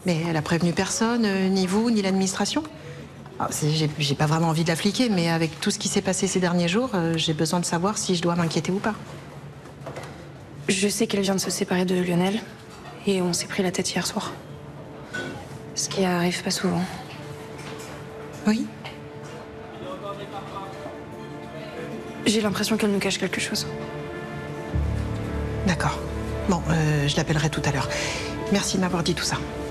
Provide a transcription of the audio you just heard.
Mais elle a prévenu personne, ni vous, ni l'administration. J'ai pas vraiment envie de la fliquer, mais avec tout ce qui s'est passé ces derniers jours, j'ai besoin de savoir si je dois m'inquiéter ou pas. Je sais qu'elle vient de se séparer de Lionel, et on s'est pris la tête hier soir. Ce qui arrive pas souvent. Oui. J'ai l'impression qu'elle nous cache quelque chose. D'accord. Bon, je l'appellerai tout à l'heure. Merci de m'avoir dit tout ça.